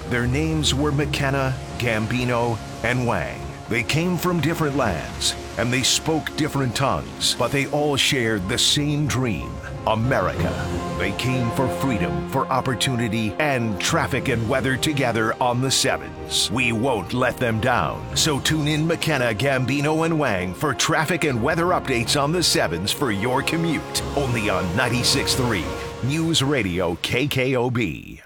Their names were McKenna, Gambino, and Wang. They came from different lands, and they spoke different tongues, but they all shared the same dream, America. They came for freedom, for opportunity, and traffic and weather together on the 7s. We won't let them down. So tune in McKenna, Gambino, and Wang for traffic and weather updates on the 7s for your commute. Only on 96.3 News Radio KKOB.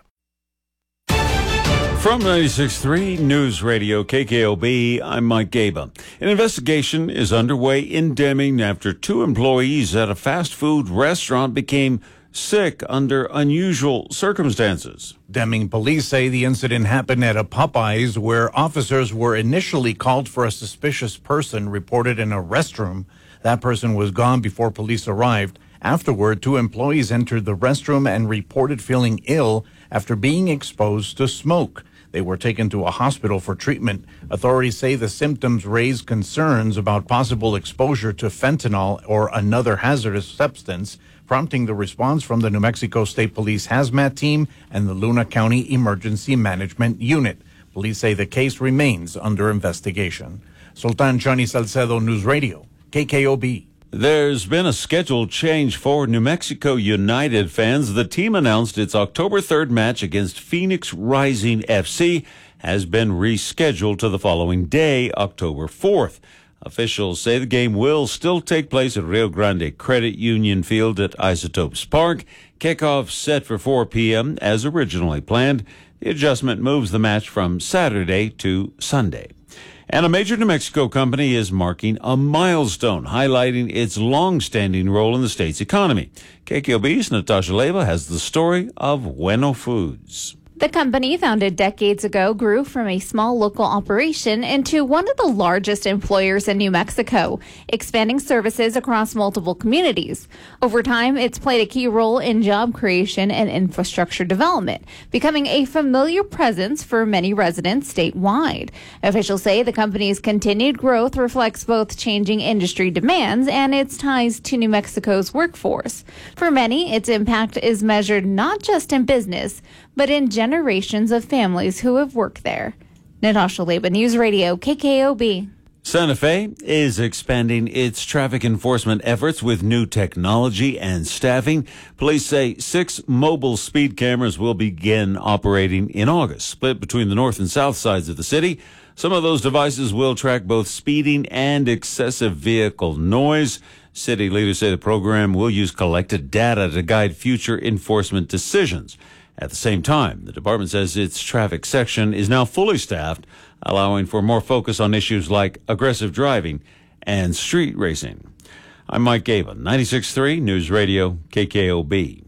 From 96.3 News Radio KKOB, I'm Mike Gaba. An investigation is underway in Deming after 2 employees at a fast food restaurant became sick under unusual circumstances. Deming police say the incident happened at a Popeyes where officers were initially called for a suspicious person reported in a restroom. That person was gone before police arrived. Afterward, 2 employees entered the restroom and reported feeling ill after being exposed to smoke. They were taken to a hospital for treatment. Authorities say the symptoms raise concerns about possible exposure to fentanyl or another hazardous substance, prompting the response from the New Mexico State Police Hazmat Team and the Luna County Emergency Management Unit. Police say the case remains under investigation. Sultan Johnny Salcedo, News Radio, KKOB. There's been a schedule change for New Mexico United fans. The team announced its October 3rd match against Phoenix Rising FC has been rescheduled to the following day, October 4th. Officials say the game will still take place at Rio Grande Credit Union Field at Isotopes Park. Kickoff set for 4 p.m. as originally planned. The adjustment moves the match from Saturday to Sunday. And a major New Mexico company is marking a milestone, highlighting its long-standing role in the state's economy. KKOB's Natasha Leva has the story of Bueno Foods. The company, founded decades ago, grew from a small local operation into one of the largest employers in New Mexico, expanding services across multiple communities. Over time, it's played a key role in job creation and infrastructure development, becoming a familiar presence for many residents statewide. Officials say the company's continued growth reflects both changing industry demands and its ties to New Mexico's workforce. For many, its impact is measured not just in business, but in generations of families who have worked there. Natasha Leba, News Radio, KKOB. Santa Fe is expanding its traffic enforcement efforts with new technology and staffing. Police say 6 mobile speed cameras will begin operating in August, split between the north and south sides of the city. Some of those devices will track both speeding and excessive vehicle noise. City leaders say the program will use collected data to guide future enforcement decisions. At the same time, the department says its traffic section is now fully staffed, allowing for more focus on issues like aggressive driving and street racing. I'm Mike Gaba, 96.3 News Radio, KKOB.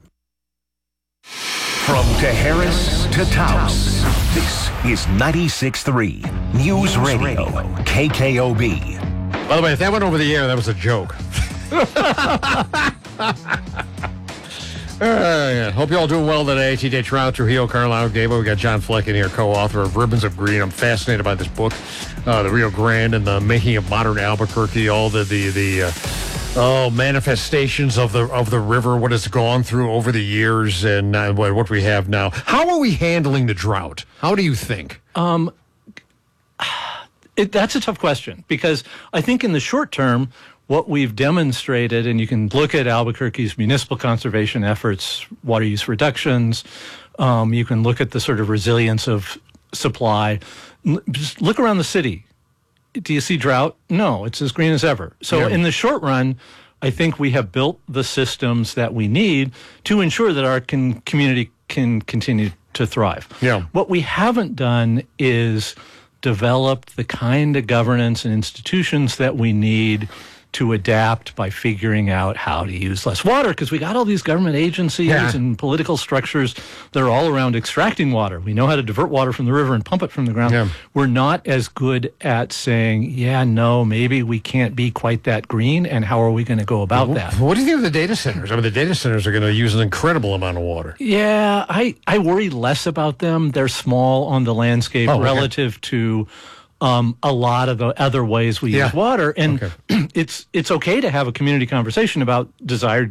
From Tejeras to Taos, this is 96.3 News Radio, KKOB. By the way, if that went over the air, that was a joke. Hope you all doing well today. TJ Trout, Trujillo, Carlisle, Gabo. We got John Fleck in here, co-author of Ribbons of Green. I'm fascinated by this book, the Rio Grande and the making of modern Albuquerque. All the manifestations of the river, what it's gone through over the years, and what we have now. How are we handling the drought? How do you think? That's a tough question, because I think in the short term, what we've demonstrated, and you can look at Albuquerque's municipal conservation efforts, water use reductions, you can look at the sort of resilience of supply. Just look around the city. Do you see drought? No, it's as green as ever. So in the short run, I think we have built the systems that we need to ensure that our community can continue to thrive. Yeah. What we haven't done is develop the kind of governance and institutions that we need to adapt by figuring out how to use less water, because we got all these government agencies and political structures that are all around extracting water. We know how to divert water from the river and pump it from the ground. Yeah. We're not as good at saying, maybe we can't be quite that green, and how are we going to go about that? What do you think of the data centers? I mean, the data centers are going to use an incredible amount of water. Yeah, I worry less about them. They're small on the landscape relative to a lot of the other ways we use water. And it's okay to have a community conversation about desired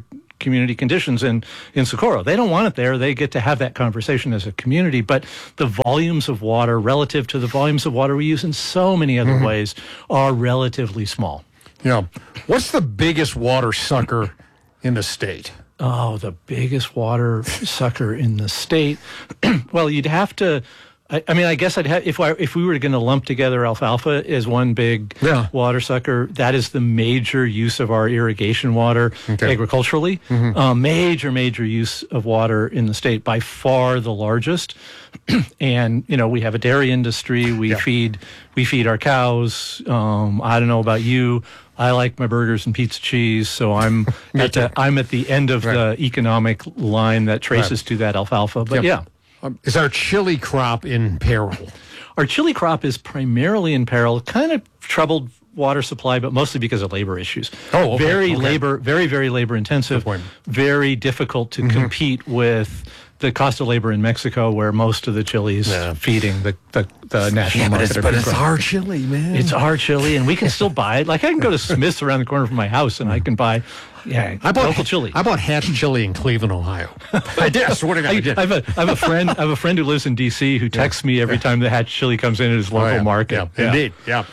community conditions in Socorro. They don't want it there. They get to have that conversation as a community, but the volumes of water relative to the volumes of water we use in so many other ways are relatively small. Yeah. What's the biggest water sucker in the state? Oh, the biggest water sucker in the state. Well, you'd have to. I mean, I guess I'd have if we were going to lump together alfalfa as one big water sucker. That is the major use of our irrigation water agriculturally. Major use of water in the state, by far the largest. And we have a dairy industry. We feed our cows. I don't know about you. I like my burgers and pizza cheese, so I'm at the end of the economic line that traces to that alfalfa. But is our chili crop in peril? Our chili crop is primarily in peril. Kind of troubled water supply, but mostly because of labor issues. Oh, okay. Very labor intensive. Very difficult to compete with the cost of labor in Mexico, where most of the chilies feeding the national market. But it's our chili, man. It's our chili, and we can still buy it. Like I can go to Smith's around the corner from my house, and I can buy local chili. I bought Hatch chili in Cleveland, Ohio. I did. I swear to God, I did. I have a friend who lives in D.C. who texts me every time the Hatch chili comes in at his local market. Yeah, indeed. Yeah.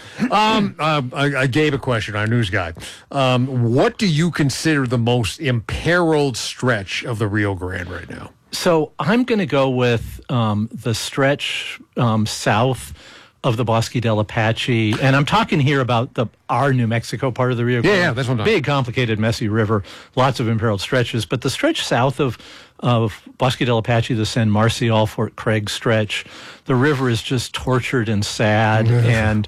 I gave a question, our news guy. What do you consider the most imperiled stretch of the Rio Grande right now? So I'm going to go with the stretch south of the Bosque del Apache, and I'm talking here about our New Mexico part of the Rio Grande. Yeah, that's one. Big, complicated, messy river, lots of imperiled stretches. But the stretch south of Bosque del Apache, the San Marcial Fort Craig stretch, the river is just tortured and sad, and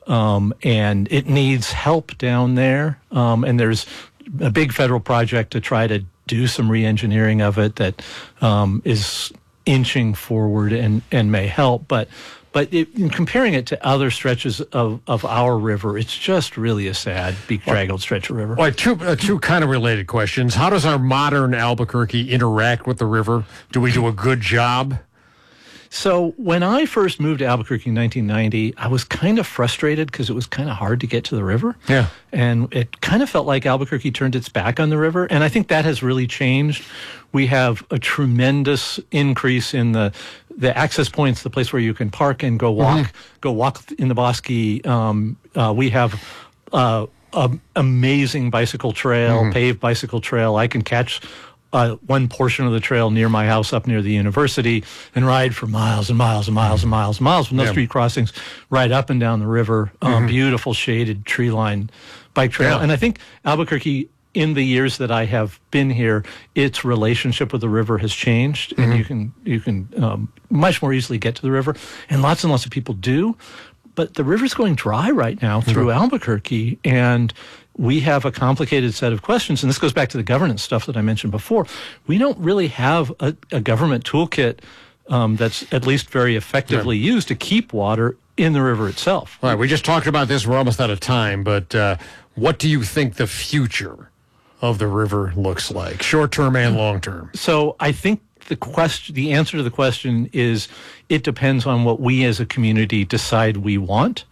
it needs help down there. And there's a big federal project to try to do some re-engineering of it that is inching forward and may help, but in comparing it to other stretches of our river, it's just really a sad, bedraggled stretch of river. Well, two kind of related questions. How does our modern Albuquerque interact with the river? Do we do a good job? So when I first moved to Albuquerque in 1990, I was kind of frustrated because it was kind of hard to get to the river. Yeah. And it kind of felt like Albuquerque turned its back on the river. And I think that has really changed. We have a tremendous increase in the access points, the place where you can park and go walk in the Bosque. We have an amazing bicycle trail, paved bicycle trail. I can catch one portion of the trail near my house up near the university and ride for miles and miles and miles and miles and miles with no street crossings right up and down the river. Beautiful shaded tree line bike trail. And I think Albuquerque, in the years that I have been here, its relationship with the river has changed, and you can much more easily get to the river, and lots of people do. But the river's going dry right now through Albuquerque, and we have a complicated set of questions, and this goes back to the governance stuff that I mentioned before. We don't really have a government toolkit that's at least very effectively used to keep water in the river itself. All right, we just talked about this. We're almost out of time, but what do you think the future of the river looks like, short-term and long-term? So I think the answer to the question is it depends on what we as a community decide we want.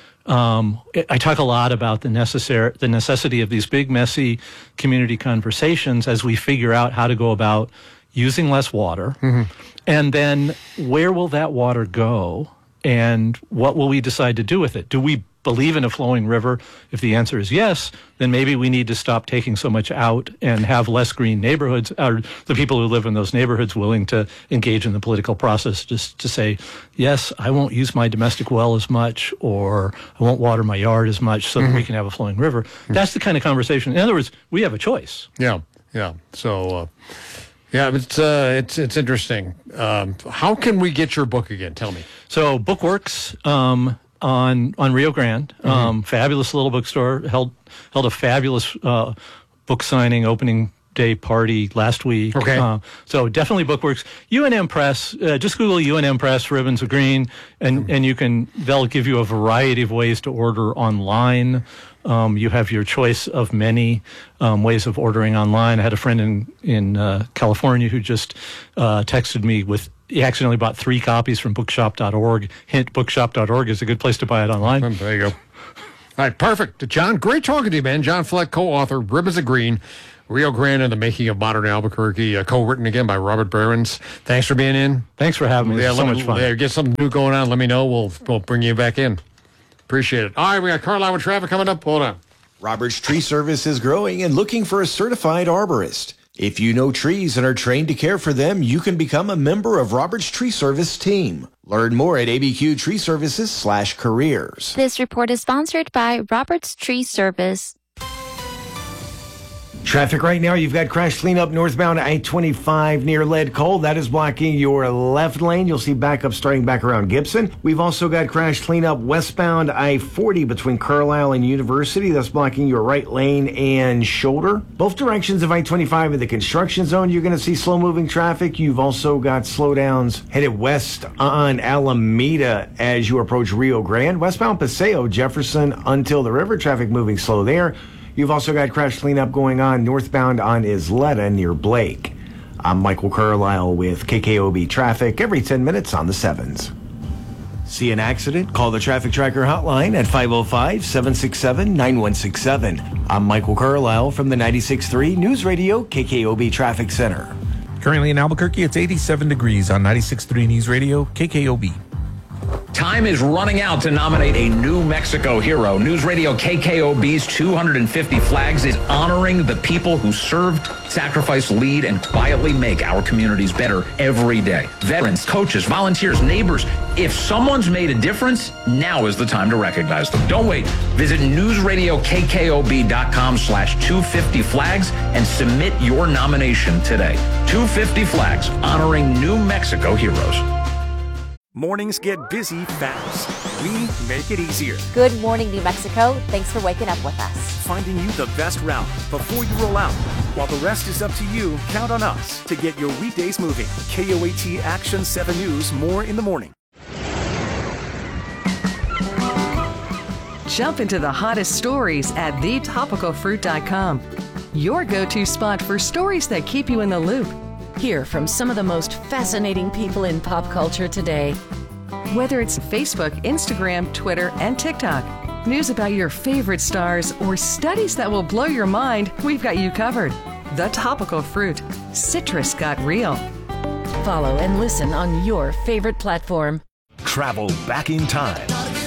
I talk a lot about the necessity of these big, messy community conversations as we figure out how to go about using less water. And then where will that water go? And what will we decide to do with it? Do we believe in a flowing river? If the answer is yes, then maybe we need to stop taking so much out and have less green neighborhoods, or the people who live in those neighborhoods willing to engage in the political process just to say, yes, I won't use my domestic well as much, or I won't water my yard as much so that we can have a flowing river. That's the kind of conversation. In other words, we have a choice. Yeah. So, it's interesting. How can we get your book again? Tell me. So Bookworks, on Rio Grande, fabulous little bookstore, held a fabulous book signing opening day party last week. Okay. So definitely Bookworks. UNM Press, just Google UNM Press, Ribbons of Green, and they'll give you a variety of ways to order online. You have your choice of many ways of ordering online. I had a friend in California who just texted me he accidentally bought 3 copies from bookshop.org. Hint, bookshop.org is a good place to buy it online. There you go. All right, perfect. John, great talking to you, man. John Fleck, co-author, Ribbons of Green. Rio Grande and the Making of Modern Albuquerque, co-written again by Robert Behrens. Thanks for being in. Thanks for having me. It's so much fun. Yeah, get something new going on. Let me know. We'll bring you back in. Appreciate it. All right, we got Carlisle with traffic coming up. Hold on. Roberts Tree Service is growing and looking for a certified arborist. If you know trees and are trained to care for them, you can become a member of Roberts Tree Service team. Learn more at abqtreeservices.com/careers. This report is sponsored by Roberts Tree Service. Traffic right now, you've got crash cleanup northbound I-25 near Lead Coal. That is blocking your left lane. You'll see backup starting back around Gibson. We've also got crash cleanup westbound I-40 between Carlisle and University. That's blocking your right lane and shoulder. Both directions of I-25 in the construction zone, you're going to see slow-moving traffic. You've also got slowdowns headed west on Alameda as you approach Rio Grande. Westbound Paseo, Jefferson until the river, traffic moving slow there. You've also got crash cleanup going on northbound on Isleta near Blake. I'm Michael Carlisle with KKOB Traffic every 10 minutes on the 7s. See an accident? Call the Traffic Tracker hotline at 505-767-9167. I'm Michael Carlisle from the 96.3 News Radio KKOB Traffic Center. Currently in Albuquerque, it's 87 degrees on 96.3 News Radio KKOB. Time is running out to nominate a New Mexico hero. News Radio KKOB's 250 Flags is honoring the people who served, sacrificed, lead, and quietly make our communities better every day. Veterans, coaches, volunteers, neighbors. If someone's made a difference, now is the time to recognize them. Don't wait. Visit newsradiokkob.com/250flags and submit your nomination today. 250 Flags, honoring New Mexico heroes. Mornings get busy fast. We make it easier. Good morning, New Mexico. Thanks for waking up with us. Finding you the best route before you roll out. While the rest is up to you, count on us to get your weekdays moving. KOAT Action 7 News, more in the morning. Jump into the hottest stories at thetopicalfruit.com. Your go-to spot for stories that keep you in the loop. Hear from some of the most fascinating people in pop culture today. Whether it's Facebook, Instagram, Twitter, and TikTok, news about your favorite stars, or studies that will blow your mind, we've got you covered. The Topical Fruit. Citrus got real. Follow and listen on your favorite platform. Travel back in time.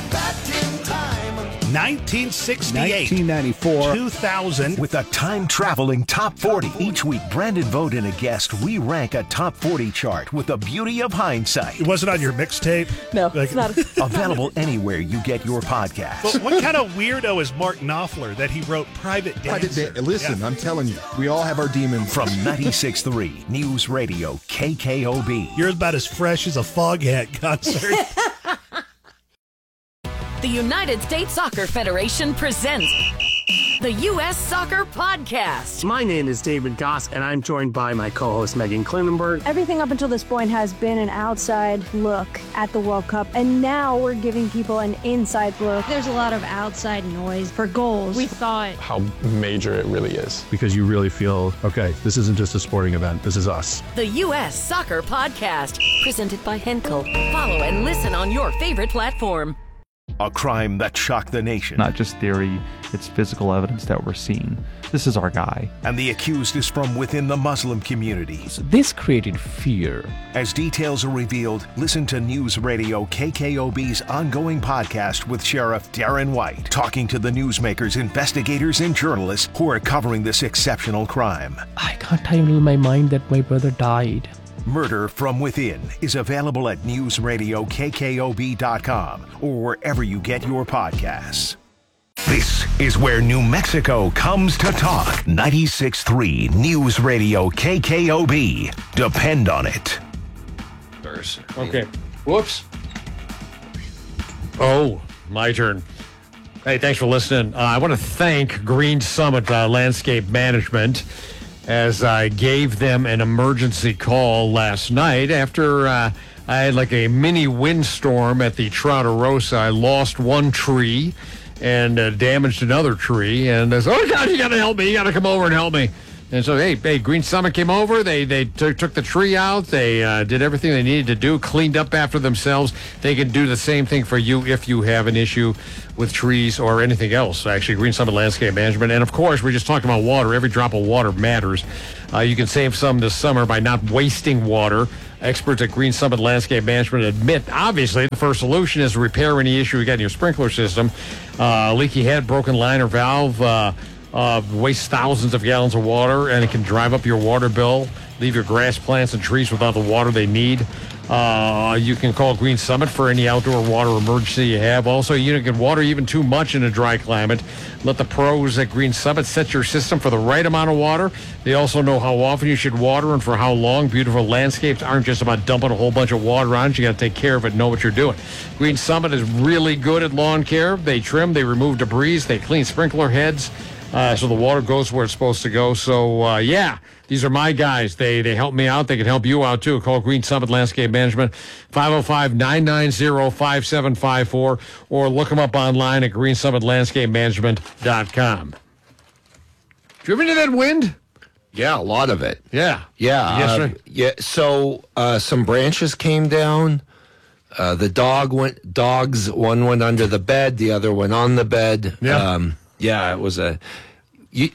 1968, 1994, 2000, with a time-traveling top 40. Each week, Brandon Vogt and a guest, we rank a top 40 chart with the beauty of hindsight. It wasn't on your mixtape? No, it's not. Available anywhere you get your podcast. But what kind of weirdo is Mark Knopfler that he wrote Private Dancer? Listen, yeah. I'm telling you, we all have our demons. From 96.3 News Radio KKOB. You're about as fresh as a Foghat concert. The United States Soccer Federation presents the U.S. Soccer Podcast. My name is David Goss, and I'm joined by my co-host, Megan Klinenberg. Everything up until this point has been an outside look at the World Cup, and now we're giving people an inside look. There's a lot of outside noise for goals. We thought how major it really is. Because you really feel, okay, this isn't just a sporting event, this is us. The U.S. Soccer Podcast, presented by Henkel. Follow and listen on your favorite platform. A crime that shocked the nation. Not just theory, it's physical evidence that we're seeing. This is our guy. And the accused is from within the Muslim community. So this created fear. As details are revealed, listen to News Radio KKOB's ongoing podcast with Sheriff Darren White, talking to the newsmakers, investigators, and journalists who are covering this exceptional crime. I can't handle my mind that my brother died. Murder from Within is available at newsradiokkob.com or wherever you get your podcasts. This is where New Mexico comes to talk. 96.3 News Radio KKOB. Depend on it. Okay. Whoops. Oh, my turn. Hey, thanks for listening. I want to thank Green Summit Landscape Management, as I gave them an emergency call last night after I had like a mini windstorm at the Trauderosa. I lost one tree and damaged another tree. And I said, oh, God, you got to help me. You got to come over and help me. And so, hey, Green Summit came over. They took the tree out. They did everything they needed to do, cleaned up after themselves. They can do the same thing for you if you have an issue with trees or anything else. Actually, Green Summit Landscape Management. And, of course, we just talked about water. Every drop of water matters. You can save some this summer by not wasting water. Experts at Green Summit Landscape Management admit, obviously, the first solution is to repair any issue you got in your sprinkler system. Leaky head, broken line or valve, wastes thousands of gallons of water, and it can drive up your water bill, leave your grass plants and trees without the water they need. You can call Green Summit for any outdoor water emergency you have. Also, you can water even too much in a dry climate. Let the pros at Green Summit set your system for the right amount of water. They also know how often you should water and for how long. Beautiful landscapes aren't just about dumping a whole bunch of water on it. You got to take care of it, know what you're doing. Green Summit is really good at lawn care. They trim, they remove debris, they clean sprinkler heads. So the water goes where it's supposed to go. So, these are my guys. They help me out. They can help you out, too. Call Green Summit Landscape Management, 505-990-5754, or look them up online at greensummitlandscapemanagement.com. Did you ever do that wind? Yeah, a lot of it. Yeah. Yeah. Yes, sir. Yeah. So some branches came down. The dogs, one went under the bed, the other went on the bed. Yeah. It was we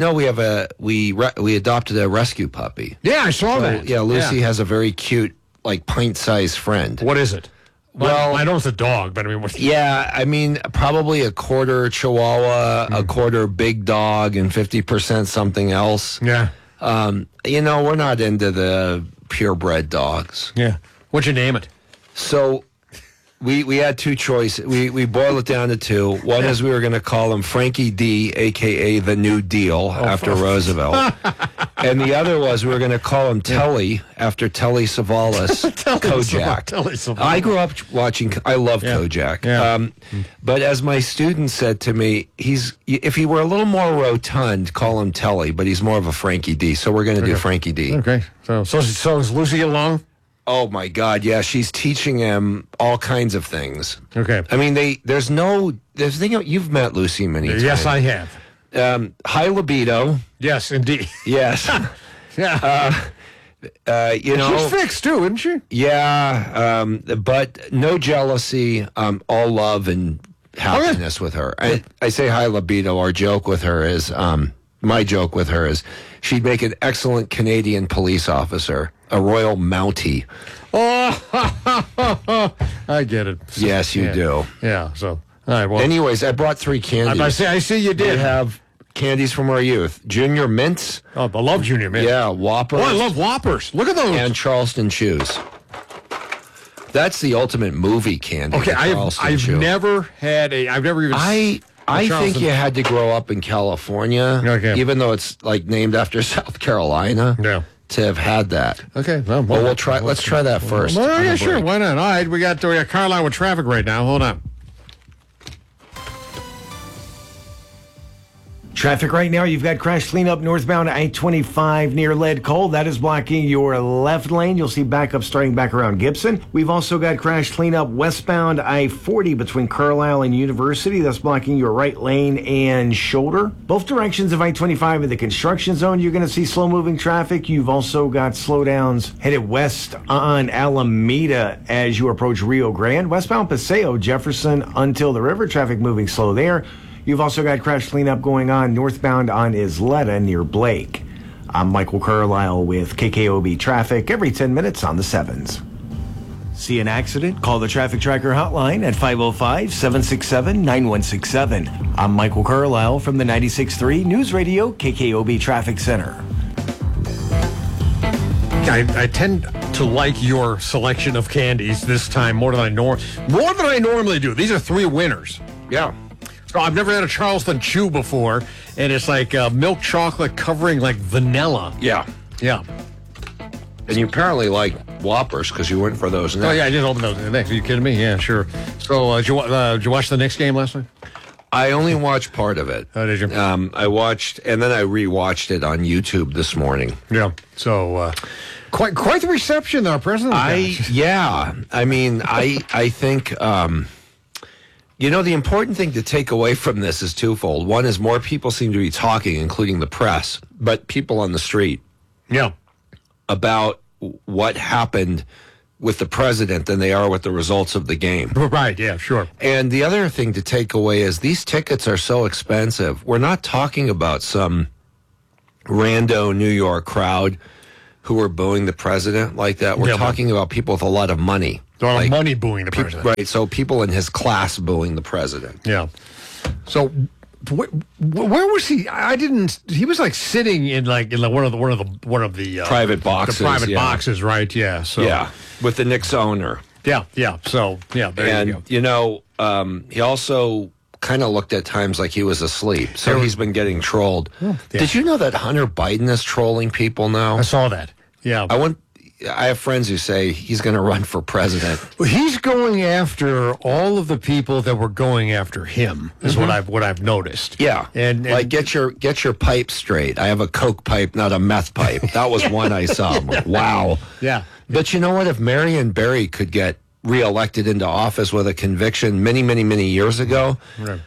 adopted a rescue puppy. Yeah, I saw that. Yeah, Lucy has a very cute, like pint-sized friend. What is it? Well, I know it's a dog, but I mean, what's probably a quarter Chihuahua, a quarter big dog, and 50% something else. Yeah. We're not into the purebred dogs. Yeah. What'd you name it? So we had two choices. We boiled it down to two. One is we were going to call him Frankie D, a.k.a. the New Deal, after Roosevelt. And the other was we were going to call him Telly, after Telly Savalas, Kojak. Telly Savalas. I grew up watching, I love Kojak. Yeah. But as my student said to me, if he were a little more rotund, call him Telly, but he's more of a Frankie D. So we're going to do Frankie D. Okay. So is Lucy get along? Oh, my God, yeah. She's teaching him all kinds of things. Okay. I mean, you've met Lucy many times. Yes, I have. High libido. Yes, indeed. Yes. Yeah. She's fixed, too, isn't she? Yeah, but no jealousy, all love and happiness with her. I say high libido. My joke with her is she'd make an excellent Canadian police officer. A Royal Mountie. Oh, I get it. Yes, you do. Yeah, so, all right, well. Anyways, I brought 3 candies. I see you did. We have candies from our youth. Junior Mints. Oh, I love Junior Mints. Yeah, Whoppers. Oh, I love Whoppers. Look at those. And Charleston Chews. That's the ultimate movie candy. Okay, I've never even... I think you had to grow up in California, even though it's like named after South Carolina. Yeah. To have had that. Okay. Well, let's try that first. Well, yeah, sure. Why not? All right. We got Carlisle with traffic right now. Hold on. Traffic right now, you've got crash cleanup northbound I-25 near Lead Coal. That is blocking your left lane. You'll see backup starting back around Gibson. We've also got crash cleanup westbound I-40 between Carlisle and University. That's blocking your right lane and shoulder. Both directions of I-25 in the construction zone, you're going to see slow-moving traffic. You've also got slowdowns headed west on Alameda as you approach Rio Grande. Westbound Paseo, Jefferson until the river. Traffic moving slow there. You've also got crash cleanup going on northbound on Isleta near Blake. I'm Michael Carlisle with KKOB Traffic every 10 minutes on the 7s. See an accident? Call the Traffic Tracker hotline at 505-767-9167. I'm Michael Carlisle from the 96.3 News Radio KKOB Traffic Center. I tend to like your selection of candies this time more than I normally do. These are 3 winners. Yeah. So I've never had a Charleston Chew before, and it's like milk chocolate covering like vanilla. Yeah. Yeah. And you apparently like Whoppers because you went for those next. Oh, yeah, I did open those next. Are you kidding me? Yeah, sure. So did you watch the Knicks game last night? I only watched part of it. Oh, did you? I watched, and then I rewatched it on YouTube this morning. Yeah. So quite the reception, though, President. I think You know, the important thing to take away from this is twofold. One is more people seem to be talking, including the press, but people on the street. Yeah. About what happened with the president than they are with the results of the game. Right, yeah, sure. And the other thing to take away is these tickets are so expensive. We're not talking about some rando New York crowd who are booing the president like that. We're talking about people with a lot of money. A lot of money booing the president. Right, so people in his class booing the president. Yeah. So where was he? I didn't. He was like sitting in one of the private boxes. The private boxes, right? Yeah. So yeah, with the Knicks owner. Yeah. So yeah. There you go. He also kind of looked at times like he was asleep. So he's been getting trolled. Yeah. Did you know that Hunter Biden is trolling people now? I saw that. Yeah. I have friends who say he's going to run for president. Well, he's going after all of the people that were going after him. Is what I've noticed. Yeah, and like get your pipe straight. I have a coke pipe, not a meth pipe. That was one I saw. I'm like, wow. Yeah. But you know what? If Marion Barry could get reelected into office with a conviction many, many, many years ago, right.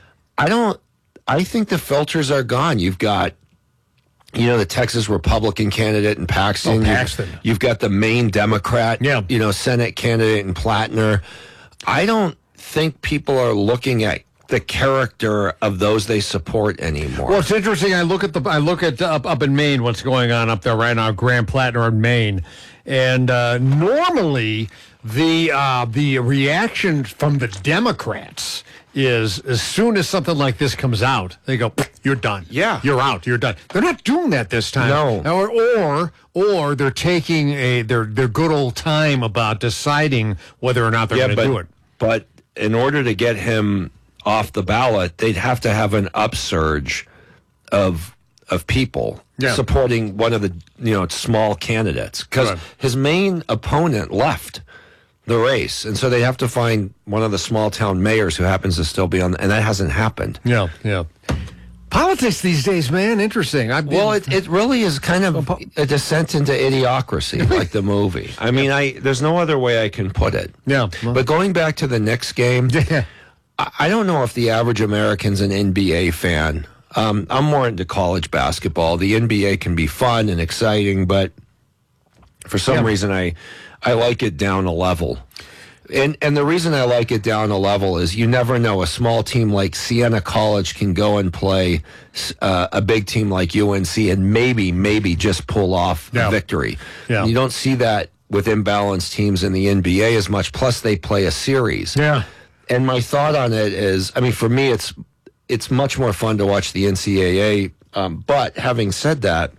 I think the filters are gone. You've got. You know, the Texas Republican candidate in Paxton. You've got the Maine Democrat, Senate candidate in Platner. I don't think people are looking at the character of those they support anymore. Well, it's interesting. I look at up in Maine, what's going on up there right now, Graham Platner in Maine. And normally the reaction from the Democrats is as soon as something like this comes out, they go, "You're done. Yeah, you're out. You're done." They're not doing that this time. No, or they're taking their good old time about deciding whether or not they're going to do it. But in order to get him off the ballot, they'd have to have an upsurge of people supporting one of the small candidates because his main opponent left the race, and so they have to find one of the small town mayors who happens to still be on, and that hasn't happened. Yeah. Politics these days, man, interesting. It really is kind of a descent into idiocracy, like the movie. I mean, there's no other way I can put it. Yeah. But going back to the Knicks game, I don't know if the average American's an NBA fan. I'm more into college basketball. The NBA can be fun and exciting, but for some reason I like it down a level. And the reason I like it down a level is you never know. A small team like Siena College can go and play a big team like UNC and maybe just pull off a victory. Yeah. You don't see that with imbalanced teams in the NBA as much. Plus, they play a series. Yeah. And my thought on it is, I mean, for me, it's much more fun to watch the NCAA. But having said that,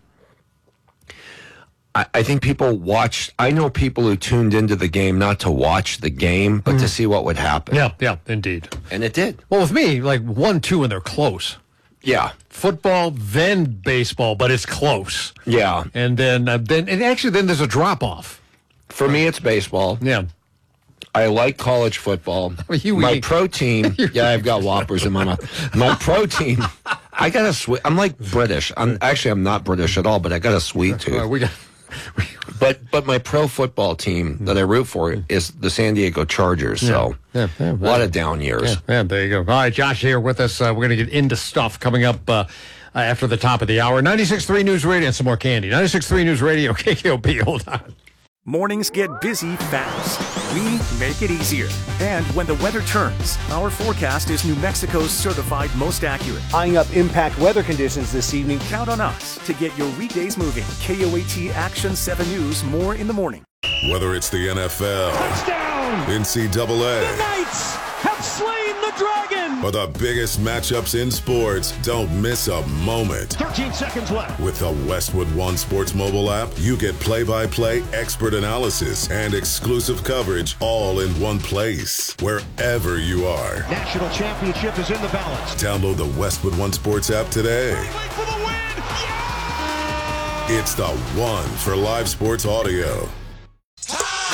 I think people watch. I know people who tuned into the game not to watch the game, but to see what would happen. Yeah, indeed. And it did. Well, with me, like 1-2, and they're close. Yeah. Football, then baseball, but it's close. Yeah. And then there's a drop off. For me, it's baseball. Yeah. I like college football. My protein, I've got Whoppers in my mouth. My protein, I got a sweet. I'm like British. I'm not British at all, but I got a sweet tooth. But my pro football team that I root for is the San Diego Chargers. So a lot of down years. Yeah, there you go. All right, Josh here with us. We're going to get into stuff coming up after the top of the hour. 96.3 News Radio and some more candy. 96.3 News Radio, KKOP. Hold on. Mornings get busy fast. We make it easier. And when the weather turns, our forecast is New Mexico's certified most accurate. Eyeing up impact weather conditions this evening. Count on us to get your weekdays moving. KOAT Action 7 News, more in the morning. Whether it's the NFL, touchdown, NCAA, the Knights have slain the Dragon, or the biggest matchups in sports, don't miss a moment. 13 seconds left. With the Westwood One Sports mobile app, you get play-by-play expert analysis and exclusive coverage all in one place, wherever you are. National championship is in the balance. Download the Westwood One Sports app today. For the win. Yeah! It's the one for live sports audio.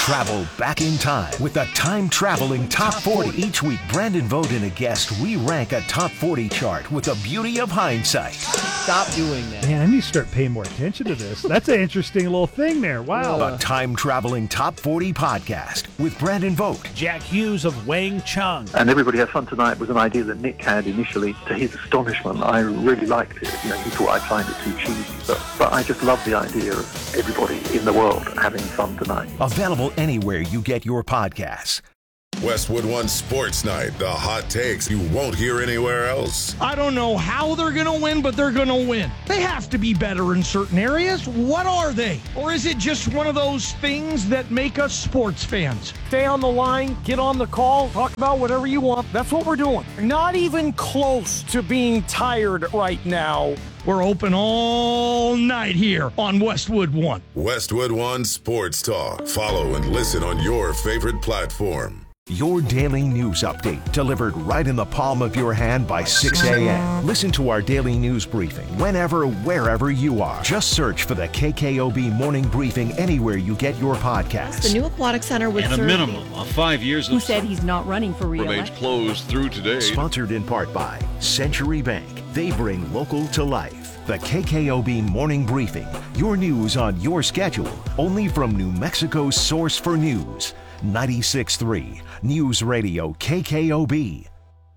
Travel back in time with the time-traveling Top 40. Each week, Brandon Vogt and a guest re-rank a Top 40 chart with the beauty of hindsight. Stop doing that. Man, I need to start paying more attention to this. That's an interesting little thing there. Wow. The time-traveling Top 40 podcast with Brandon Vogt, Jack Hughes of Wang Chung. And Everybody Has Fun Tonight was an idea that Nick had initially. To his astonishment, I really liked it. He thought I'd find it too cheesy. But I just love the idea of everybody in the world having fun tonight. Available anywhere you get your podcasts. Westwood One Sports Night, the hot takes you won't hear anywhere else. I don't know how they're going to win, but they're going to win. They have to be better in certain areas. What are they? Or is it just one of those things that make us sports fans? Stay on the line, get on the call, talk about whatever you want. That's what we're doing. Not even close to being tired right now. We're open all night here on Westwood One. Westwood One Sports Talk. Follow and listen on your favorite platform. Your daily news update delivered right in the palm of your hand by 6 a.m. Listen to our daily news briefing whenever, wherever you are. Just search for the KKOB Morning Briefing anywhere you get your podcasts. The new aquatic center with and a minimum of 5 years who said he's not running for remains re-election. Closed through today. Sponsored in part by Century Bank. They bring local to life. The KKOB Morning Briefing. Your news on your schedule. Only from New Mexico's source for news. 96.3 News Radio KKOB.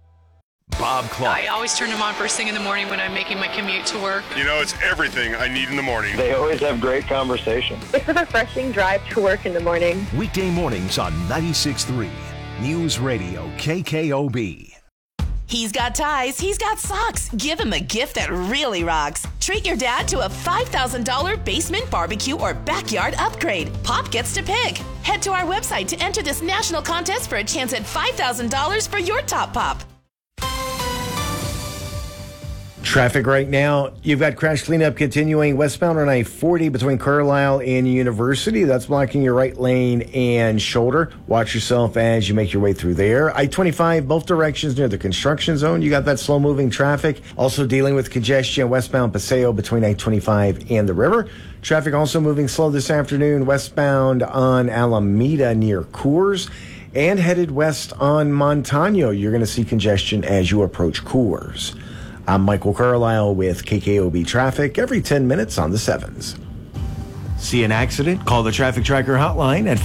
Bob Clark. I always turn them on first thing in the morning when I'm making my commute to work. You know, it's everything I need in the morning. They always have great conversation. It's a refreshing drive to work in the morning. Weekday mornings on 96.3 News Radio KKOB. He's got ties, he's got socks. Give him a gift that really rocks. Treat your dad to a $5,000 basement barbecue or backyard upgrade. Pop gets to pick. Head to our website to enter this national contest for a chance at $5,000 for your top pop. Traffic right now, you've got crash cleanup continuing westbound on I-40 between Carlisle and University. That's blocking your right lane and shoulder. Watch yourself as you make your way through there. I-25, both directions near the construction zone. You got that slow-moving traffic. Also dealing with congestion westbound Paseo between I-25 and the river. Traffic also moving slow this afternoon westbound on Alameda near Coors. And headed west on Montano. You're going to see congestion as you approach Coors. I'm Michael Carlisle with KKOB Traffic every 10 minutes on the 7s. See an accident? Call the Traffic Tracker hotline at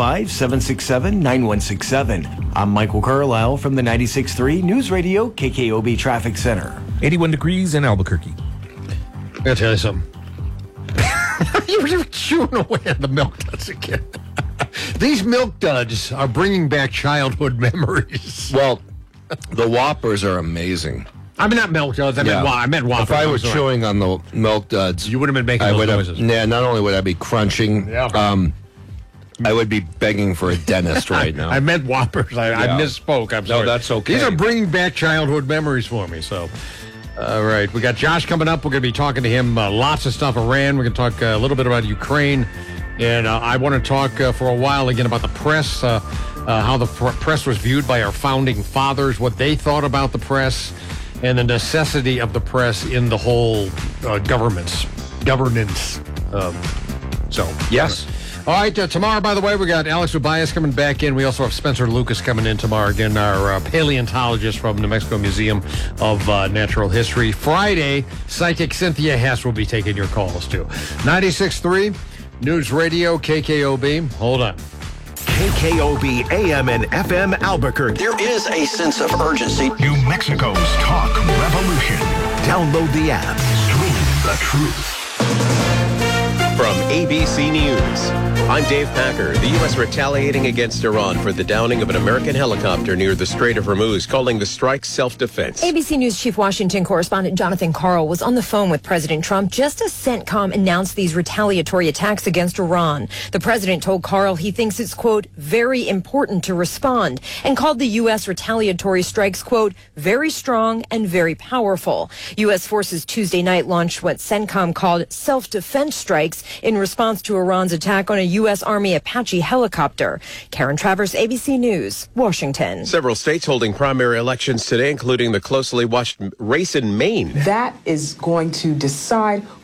505-767-9167. I'm Michael Carlisle from the 96.3 News Radio KKOB Traffic Center. 81 degrees in Albuquerque. I gotta tell you something. You're chewing away on the milk duds again. These milk duds are bringing back childhood memories. Well, the Whoppers are amazing. I mean, not milk duds. I meant Whoppers. If I were chewing on the milk duds, you would have been making those noises. Yeah, not only would I be crunching, I would be begging for a dentist right now. I meant Whoppers. I misspoke. I'm sorry. No, that's okay. These are bringing back childhood memories for me. So, all right, we got Josh coming up. We're going to be talking to him lots of stuff. Iran. We're going to talk a little bit about Ukraine, and I want to talk for a while again about the press, how the press was viewed by our founding fathers, what they thought about the press, and the necessity of the press in the whole governance. Yes. All right, tomorrow, by the way, we got Alex Ubias coming back in. We also have Spencer Lucas coming in tomorrow. Again, our paleontologist from New Mexico Museum of Natural History. Friday, psychic Cynthia Hess will be taking your calls, too. 96.3 News Radio KKOB. Hold on. KKOB AM and FM Albuquerque. There is a sense of urgency. New Mexico's talk revolution. Download the app. Stream the truth. From ABC News, I'm Dave Packer. The U.S. retaliating against Iran for the downing of an American helicopter near the Strait of Hormuz, calling the strike self-defense. ABC News Chief Washington correspondent Jonathan Karl was on the phone with President Trump just as CENTCOM announced these retaliatory attacks against Iran. The president told Karl he thinks it's, quote, very important to respond, and called the U.S. retaliatory strikes, quote, very strong and very powerful. U.S. forces Tuesday night launched what CENTCOM called self-defense strikes in response to Iran's attack on a U.S. Army Apache helicopter. Karen Travers, ABC News, Washington. Several states holding primary elections today, including the closely watched race in Maine. That is going to decide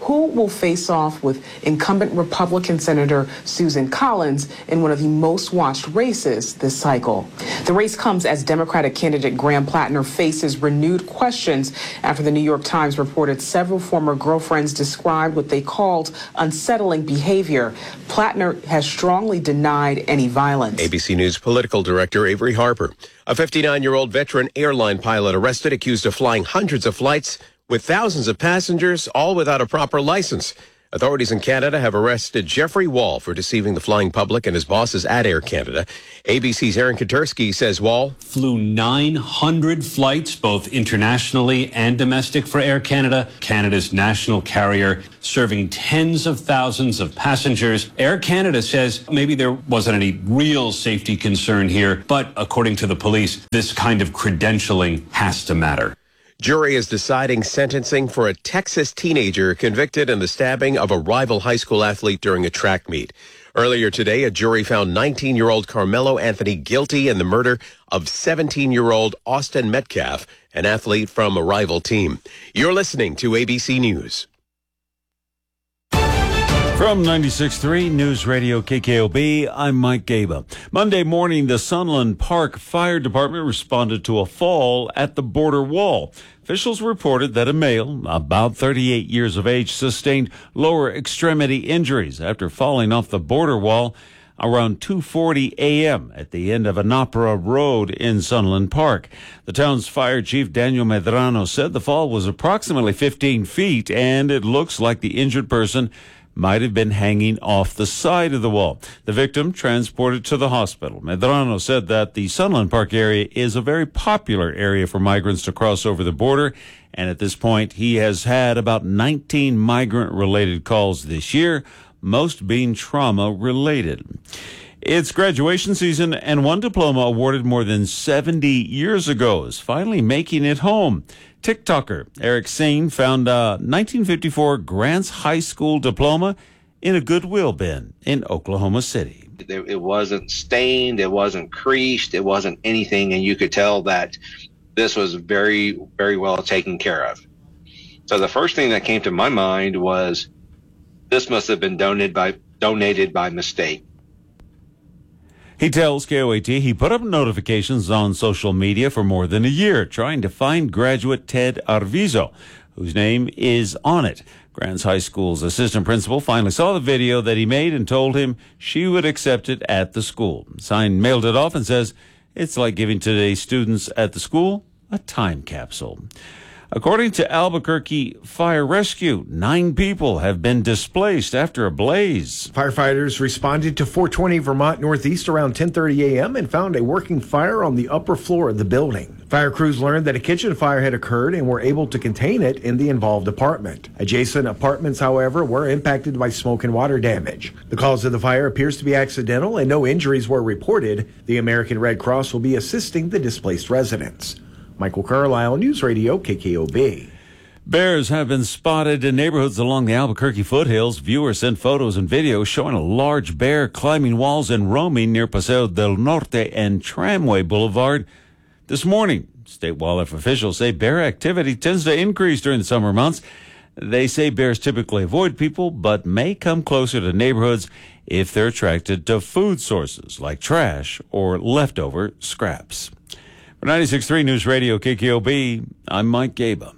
who will face off with incumbent Republican Senator Susan Collins in one of the most watched races this cycle. The race comes as Democratic candidate Graham Plattner faces renewed questions after the New York Times reported several former girlfriends described what they called unsettling behavior. Plattner has strongly denied any violence. ABC News political director Avery Harper. A 59-year-old veteran airline pilot arrested, accused of flying hundreds of flights with thousands of passengers, all without a proper license. Authorities in Canada have arrested Jeffrey Wall for deceiving the flying public and his bosses at Air Canada. ABC's Aaron Katersky says Wall flew 900 flights, both internationally and domestic, for Air Canada, Canada's national carrier, serving tens of thousands of passengers. Air Canada says maybe there wasn't any real safety concern here, but according to the police, this kind of credentialing has to matter. Jury is deciding sentencing for a Texas teenager convicted in the stabbing of a rival high school athlete during a track meet. Earlier today, a jury found 19-year-old Carmelo Anthony guilty in the murder of 17-year-old Austin Metcalf, an athlete from a rival team. You're listening to ABC News. From 96.3 News Radio KKOB, I'm Mike Gaba. Monday morning, the Sunland Park Fire Department responded to a fall at the border wall. Officials reported that a male, about 38 years of age, sustained lower extremity injuries after falling off the border wall around 2:40 a.m. at the end of Anapra Road in Sunland Park. The town's fire chief, Daniel Medrano, said the fall was approximately 15 feet, and it looks like the injured person might have been hanging off the side of the wall. The victim transported to the hospital. Medrano said that the Sunland Park area is a very popular area for migrants to cross over the border, and at this point, he has had about 19 migrant-related calls this year, most being trauma-related. It's graduation season, and one diploma awarded more than 70 years ago is finally making it home. TikToker Eric Sane found a 1954 Grants High School diploma in a Goodwill bin in Oklahoma City. It wasn't stained, it wasn't creased, it wasn't anything, and you could tell that this was very, very well taken care of. So the first thing that came to my mind was this must have been donated by mistake. He tells KOAT he put up notifications on social media for more than a year, trying to find graduate Ted Arvizo, whose name is on it. Grants High School's assistant principal finally saw the video that he made and told him she would accept it at the school. Sign mailed it off and says it's like giving today's students at the school a time capsule. According to Albuquerque Fire Rescue, 9 people have been displaced after a blaze. Firefighters responded to 420 Vermont Northeast around 10:30 a.m. and found a working fire on the upper floor of the building. Fire crews learned that a kitchen fire had occurred and were able to contain it in the involved apartment. Adjacent apartments, however, were impacted by smoke and water damage. The cause of the fire appears to be accidental and no injuries were reported. The American Red Cross will be assisting the displaced residents. Michael Carlisle, News Radio KKOB. Bears have been spotted in neighborhoods along the Albuquerque foothills. Viewers sent photos and videos showing a large bear climbing walls and roaming near Paseo del Norte and Tramway Boulevard this morning. State wildlife officials say bear activity tends to increase during the summer months. They say bears typically avoid people, but may come closer to neighborhoods if they're attracted to food sources like trash or leftover scraps. For 96.3 News Radio KKOB, I'm Mike Gaba.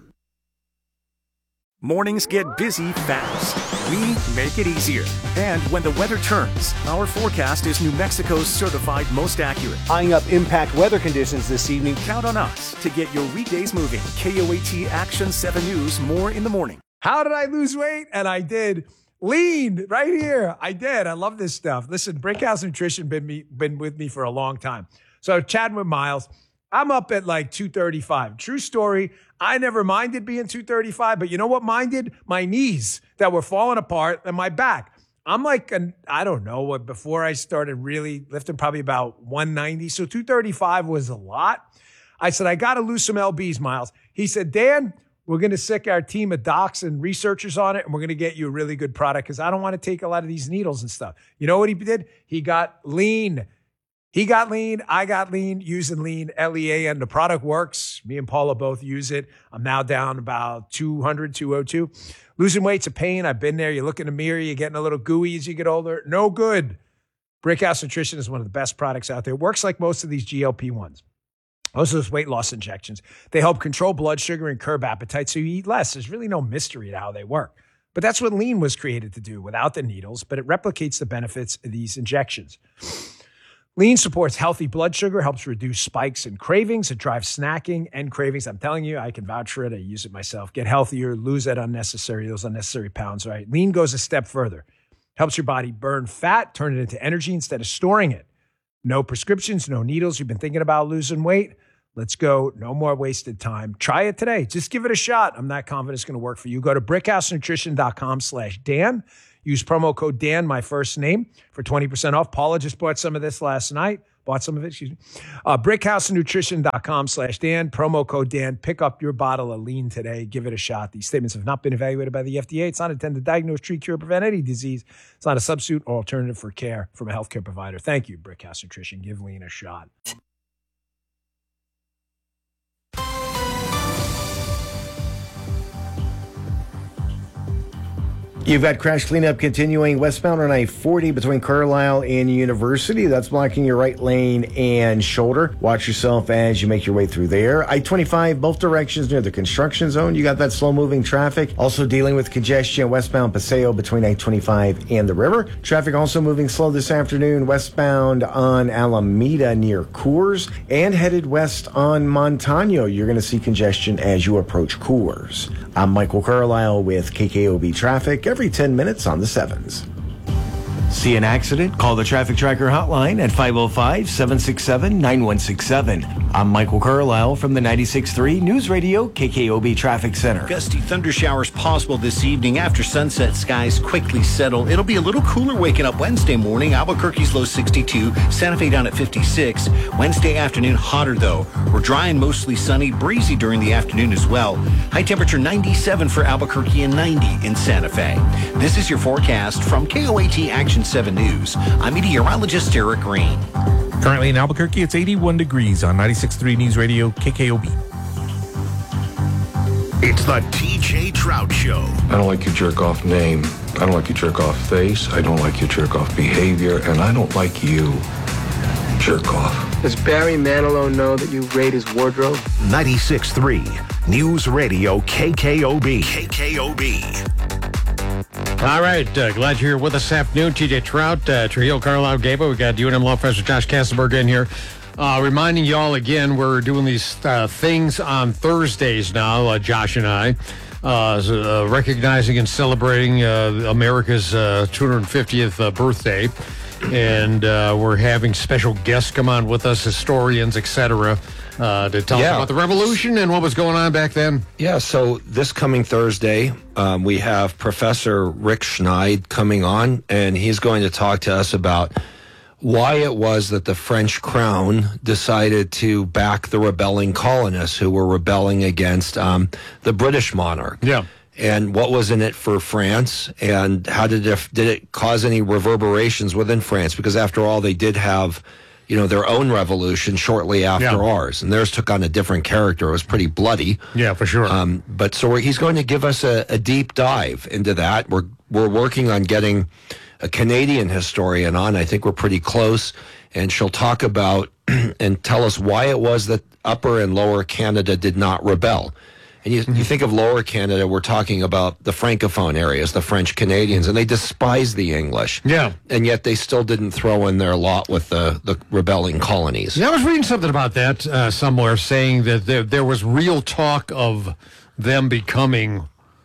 Mornings get busy fast. We make it easier. And when the weather turns, our forecast is New Mexico's certified most accurate. Eyeing up impact weather conditions this evening. Count on us to get your weekdays moving. KOAT Action 7 News, more in the morning. How did I lose weight? And I did. Lean right here. I did. I love this stuff. Listen, Brickhouse Nutrition been with me for a long time. So chatting with Miles. I'm up at like 235. True story. I never minded being 235, but you know what minded? My knees that were falling apart and my back. I'm like, I don't know, before I started really lifting, probably about 190. So 235 was a lot. I said, I got to lose some LBs, Miles. He said, Dan, we're going to sick our team of docs and researchers on it, and we're going to get you a really good product because I don't want to take a lot of these needles and stuff. You know what he did? He got lean. He got lean. I got lean using lean, LEAN. The product works. Me and Paula both use it. I'm now down about 200, 202. Losing weight's a pain. I've been there. You look in the mirror, you're getting a little gooey as you get older. No good. Brickhouse Nutrition is one of the best products out there. It works like most of these GLP-1s. Most of those weight loss injections. They help control blood sugar and curb appetite so you eat less. There's really no mystery to how they work. But that's what lean was created to do without the needles, but it replicates the benefits of these injections. Lean supports healthy blood sugar, helps reduce spikes and cravings. It drives snacking and cravings. I'm telling you, I can vouch for it. I use it myself. Get healthier, lose those unnecessary pounds, right? Lean goes a step further. Helps your body burn fat, turn it into energy instead of storing it. No prescriptions, no needles. You've been thinking about losing weight? Let's go. No more wasted time. Try it today. Just give it a shot. I'm not confident it's going to work for you. Go to brickhousenutrition.com/Dan. Use promo code Dan, my first name, for 20% off. Paula just bought some of this last night. Brickhousenutrition.com/Dan. Promo code Dan. Pick up your bottle of lean today. Give it a shot. These statements have not been evaluated by the FDA. It's not intended to diagnose, treat, cure, or prevent any disease. It's not a substitute or alternative for care from a healthcare provider. Thank you, Brickhouse Nutrition. Give lean a shot. You've got crash cleanup continuing westbound on I-40 between Carlisle and University. That's blocking your right lane and shoulder. Watch yourself as you make your way through there. I-25, both directions near the construction zone. You got that slow-moving traffic. Also dealing with congestion westbound Paseo between I-25 and the river. Traffic also moving slow this afternoon westbound on Alameda near Coors. And headed west on Montano. You're going to see congestion as you approach Coors. I'm Michael Carlisle with KKOB Traffic. Every 10 minutes on the 7s. See an accident? Call the Traffic Tracker hotline at 505-767-9167. I'm Michael Carlisle from the 96.3 News Radio KKOB Traffic Center. Gusty thunder showers possible this evening after sunset. Skies quickly settle. It'll be a little cooler waking up Wednesday morning. Albuquerque's low 62, Santa Fe down at 56. Wednesday afternoon hotter though. We're dry and mostly sunny, breezy during the afternoon as well. High temperature 97 for Albuquerque and 90 in Santa Fe. This is your forecast from KOAT Action 7 News. I'm meteorologist Eric Green. Currently in Albuquerque, it's 81 degrees on 96.3 News Radio KKOB. It's the TJ Trout Show. I don't like your jerk-off name. I don't like your jerk-off face. I don't like your jerk-off behavior. And I don't like you, jerk-off. Does Barry Manilow know that you raid his wardrobe? 96.3 News Radio KKOB. KKOB. All right, glad you're here with us this afternoon. TJ Trout, Trujillo, Carlisle, Gabo. We got UNM Law Professor Josh Kasselberg in here. Reminding y'all again, we're doing these things on Thursdays now, Josh and I, recognizing and celebrating America's 250th birthday. And we're having special guests come on with us, historians, etc., to tell us about the revolution and what was going on back then. Yeah, so this coming Thursday, we have Professor Rick Schneid coming on, and he's going to talk to us about why it was that the French crown decided to back the rebelling colonists who were rebelling against the British monarch. Yeah. And what was in it for France, and how did it cause any reverberations within France? Because after all, they did have, their own revolution shortly after ours, and theirs took on a different character. It was pretty bloody. Yeah, for sure. But so he's going to give us a deep dive into that. We're working on getting a Canadian historian on. I think we're pretty close, and she'll talk about and tell us why it was that Upper and Lower Canada did not rebel. And you think of Lower Canada, we're talking about the Francophone areas, the French Canadians, and they despise the English. Yeah. And yet they still didn't throw in their lot with the rebelling colonies. Yeah, I was reading something about that somewhere, saying that there was real talk of them becoming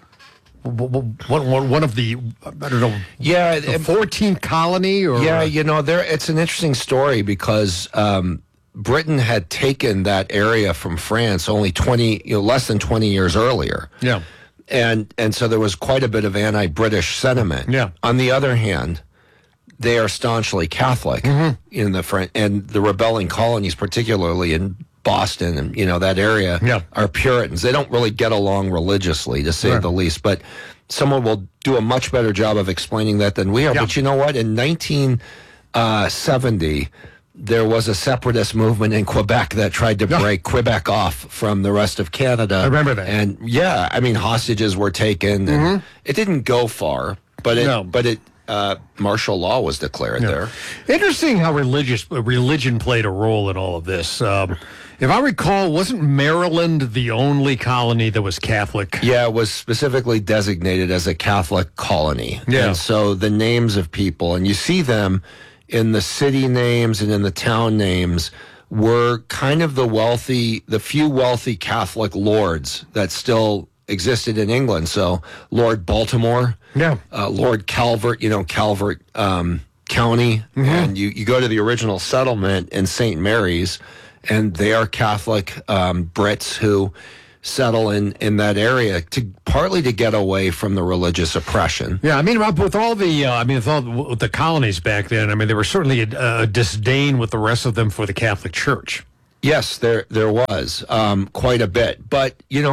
one of the, I don't know, the 14th colony? Or it's an interesting story because Britain had taken that area from France only less than 20 years earlier. Yeah. And so there was quite a bit of anti-British sentiment. Yeah. On the other hand, they are staunchly Catholic in the and the rebelling colonies, particularly in Boston and that area, are Puritans. They don't really get along religiously, to say the least. But someone will do a much better job of explaining that than we are. Yeah. But you know what? In 1970, there was a separatist movement in Quebec that tried to break Quebec off from the rest of Canada. I remember that. And yeah, I mean, hostages were taken. And it didn't go far, but martial law was declared there. Interesting how religion played a role in all of this. If I recall, wasn't Maryland the only colony that was Catholic? Yeah, it was specifically designated as a Catholic colony. Yeah. And so the names of people, and you see them in the city names and in the town names, were kind of the few wealthy Catholic lords that still existed in England. So Lord Baltimore, Lord Calvert, Calvert County, and you go to the original settlement in St. Mary's, and they are Catholic Brits who settle in that area partly to get away from the religious oppression. Yeah, I mean, with all the colonies back then, I mean, there was certainly a disdain with the rest of them for the Catholic Church. Yes, there was quite a bit, but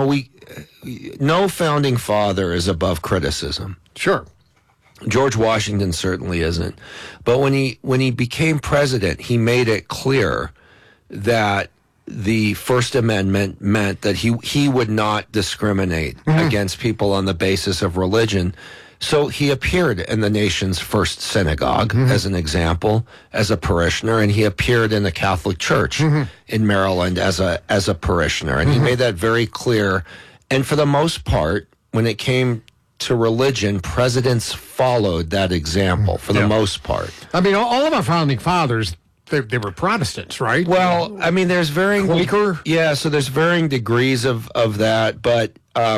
no founding father is above criticism. Sure. George Washington certainly isn't. But when he became president, he made it clear that the First Amendment meant that he would not discriminate against people on the basis of religion. So he appeared in the nation's first synagogue, as an example, as a parishioner, and he appeared in the Catholic Church in Maryland as a parishioner. And he made that very clear. And for the most part, when it came to religion, presidents followed that example for the most part. I mean, all of our founding fathers, they were Protestants, right? Well, I mean, there's varying... Quaker? Yeah, so there's varying degrees of that, but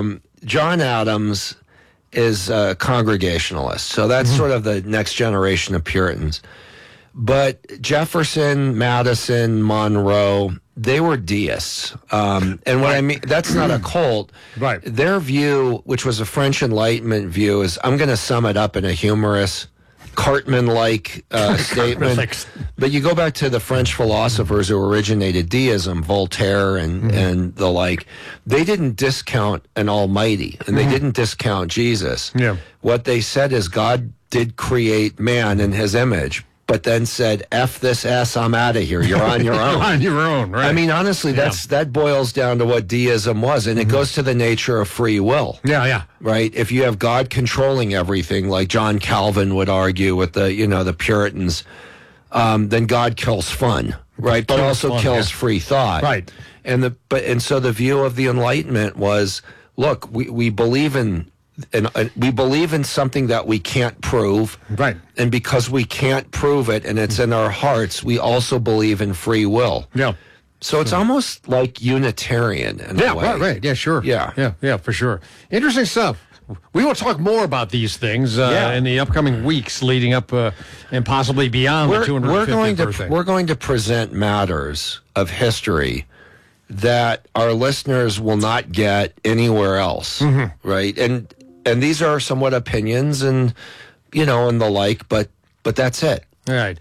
John Adams is a Congregationalist, so that's sort of the next generation of Puritans. But Jefferson, Madison, Monroe, they were deists. And what I mean, that's not a cult. Right. Their view, which was a French Enlightenment view, is, I'm going to sum it up in a humorous, Cartman-like statement. But you go back to the French philosophers who originated deism, Voltaire and the like. They didn't discount an almighty, and they didn't discount Jesus. Yeah. What they said is God did create man in his image, but then said, F this ass, I'm out of here. You're on your own. On your own, right. I mean, honestly, that boils down to what deism was, and it goes to the nature of free will. Yeah. Right? If you have God controlling everything, like John Calvin would argue with the Puritans, then God kills fun, right? But also kills free thought. Right. And so the view of the Enlightenment was, look, we believe in... And we believe in something that we can't prove. Right. And because we can't prove it and it's in our hearts, we also believe in free will. Yeah. So it's almost like Unitarian in a way. Right. Yeah, sure. Yeah, for sure. Interesting stuff. We will talk more about these things in the upcoming weeks leading up and possibly beyond the 250th birthday. We're going to present matters of history that our listeners will not get anywhere else, right? And these are somewhat opinions and, and the like, but that's it. All right.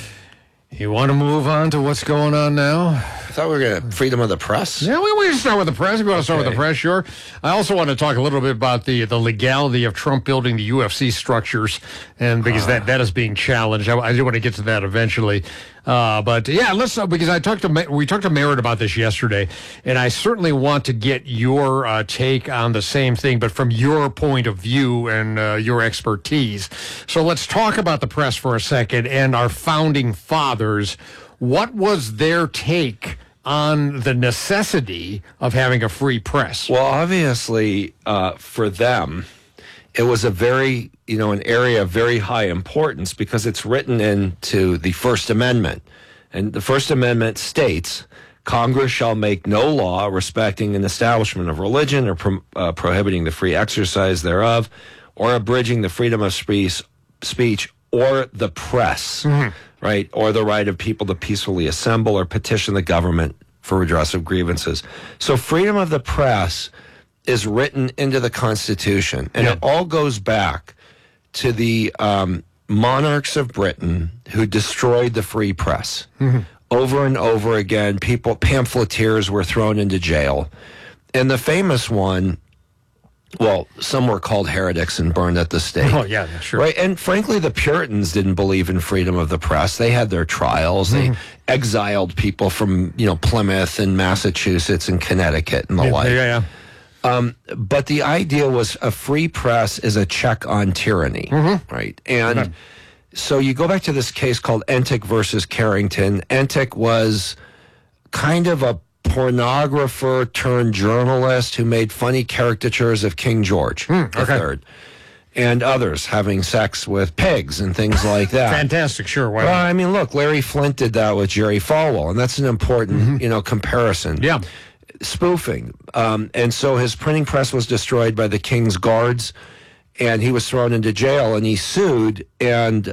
You want to move on to what's going on now? I thought we were going to freedom of the press. Yeah, we can start with the press. We want to start with the press, sure. I also want to talk a little bit about the legality of Trump building the UFC structures, and because that is being challenged. I do want to get to that eventually. But yeah, let's because we talked to Merritt about this yesterday, and I certainly want to get your take on the same thing, but from your point of view and your expertise. So let's talk about the press for a second and our founding fathers. What was their take on the necessity of having a free press? Well, obviously, for them, it was a very, an area of very high importance because it's written into the First Amendment. And the First Amendment states, Congress shall make no law respecting an establishment of religion or prohibiting the free exercise thereof or abridging the freedom of speech or the press, right? Or the right of people to peacefully assemble or petition the government for redress of grievances. So freedom of the press is written into the Constitution, and it all goes back to the monarchs of Britain who destroyed the free press. Over and over again, pamphleteers were thrown into jail. And the famous one Well, some were called heretics and burned at the stake. Oh, yeah, sure. Right, and frankly, the Puritans didn't believe in freedom of the press. They had their trials. They exiled people from, Plymouth and Massachusetts and Connecticut and the like. Yeah. But the idea was a free press is a check on tyranny, right? And so you go back to this case called Entick versus Carrington. Entick was kind of a pornographer turned journalist who made funny caricatures of King George III and others having sex with pigs and things like that. Fantastic, sure. Why Well, I mean, look, Larry Flint did that with Jerry Falwell, and that's an important, comparison. Yeah. Spoofing. And so his printing press was destroyed by the King's Guards, and he was thrown into jail, and he sued, and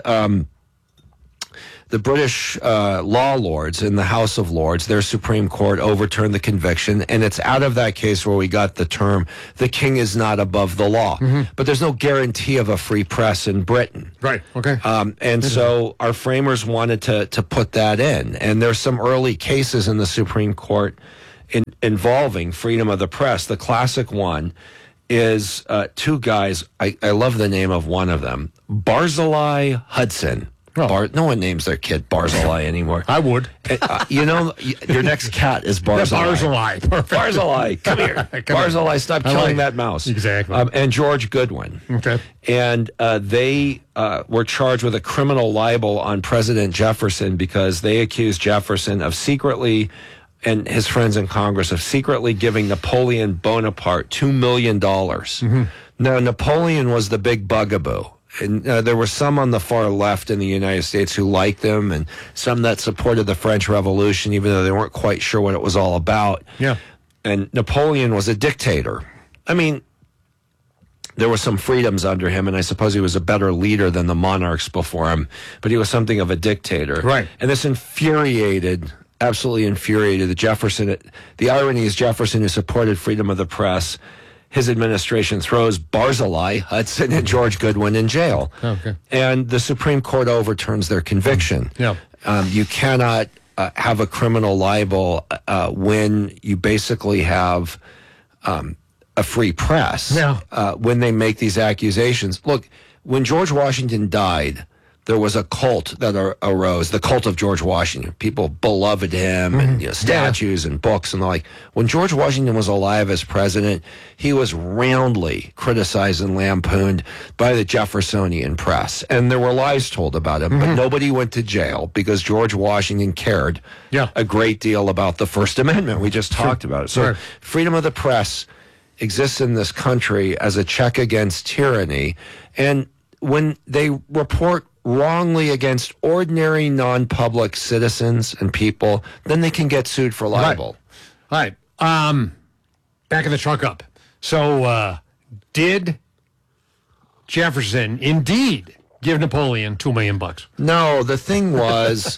the British law lords in the House of Lords, their Supreme Court, overturned the conviction, and it's out of that case where we got the term, the king is not above the law. But there's no guarantee of a free press in Britain. Right, okay. And so our framers wanted to put that in, and there's some early cases in the Supreme Court involving freedom of the press. The classic one is two guys, I love the name of one of them, Barzillai Hudson. No one names their kid Barzillai anymore. I would. Your next cat is Barzillai. Barzillai. Perfect. Barzillai, come here. Barzillai, stop killing that mouse. Exactly. And George Goodwin. Okay. And they were charged with a criminal libel on President Jefferson because they accused Jefferson of secretly, and his friends in Congress, of secretly giving Napoleon Bonaparte $2 million. Now, Napoleon was the big bugaboo. And there were some on the far left in the United States who liked him, and some that supported the French Revolution, even though they weren't quite sure what it was all about. Yeah. And Napoleon was a dictator. I mean, there were some freedoms under him, and I suppose he was a better leader than the monarchs before him, but he was something of a dictator. Right. And this absolutely infuriated the Jefferson. The irony is Jefferson, who supported freedom of the press, his administration throws Barzillai, Hudson, and George Goodwin in jail. Okay. And the Supreme Court overturns their conviction. Yeah. You cannot have a criminal libel when you basically have a free press. When they make these accusations. Look, when George Washington died, there was a cult that arose, the cult of George Washington. People beloved him, and statues and books and the like. When George Washington was alive as president, he was roundly criticized and lampooned by the Jeffersonian press. And there were lies told about him, but nobody went to jail because George Washington cared a great deal about the First Amendment. We just talked about it. So freedom of the press exists in this country as a check against tyranny. And when they report wrongly against ordinary non-public citizens and people, then they can get sued for libel. Right. Back in the truck up. So did Jefferson indeed give Napoleon $2 million? No, the thing was,